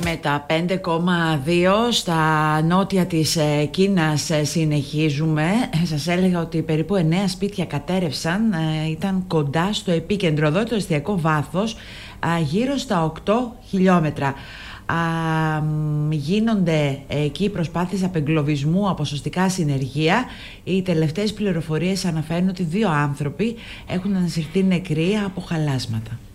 Με τα 5,2 στα νότια της Κίνας συνεχίζουμε. Σας έλεγα ότι περίπου 9 σπίτια κατέρευσαν, ήταν κοντά στο επίκεντρο. Εδώ το εστιακό βάθος γύρω στα 8 χιλιόμετρα. Γίνονται εκεί προσπάθειες απεγκλωβισμού από σωστικά συνεργεία. Οι τελευταίες πληροφορίες αναφέρουν ότι 2 άνθρωποι έχουν ανασυρθεί νεκροί από χαλάσματα.